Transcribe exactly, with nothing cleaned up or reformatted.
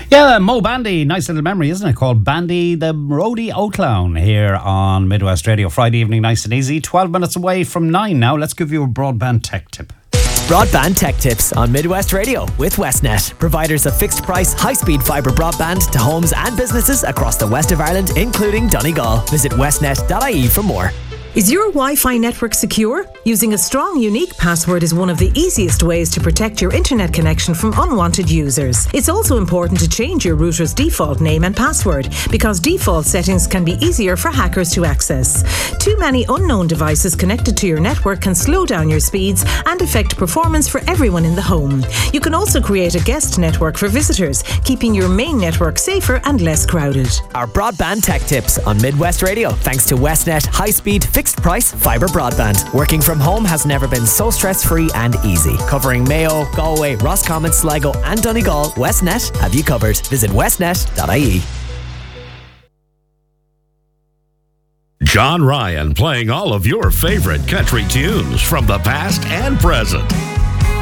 Yeah, Mo Bandy, nice little memory, isn't it? Called Bandy the Roadie O-Clown here on Midwest Radio. Friday evening, nice and easy. twelve minutes away from nine now. Let's give you a broadband tech tip. Broadband Tech Tips on Midwest Radio with Westnet, providers of fixed price, high speed fibre broadband to homes and businesses across the west of Ireland, including Donegal. Visit westnet dot I E for more. Is your Wi-Fi network secure? Using a strong, unique password is one of the easiest ways to protect your internet connection from unwanted users. It's also important to change your router's default name and password, because default settings can be easier for hackers to access. Too many unknown devices connected to your network can slow down your speeds and affect performance for everyone in the home. You can also create a guest network for visitors, keeping your main network safer and less crowded. Our Broadband Tech Tips on Midwest Radio, thanks to Westnet high-speed fixed price fibre broadband. Working from home has never been so stress-free and easy. Covering Mayo, Galway, Roscommon, Sligo and Donegal, Westnet have you covered. Visit westnet dot I E. John Ryan playing all of your favorite country tunes from the past and present.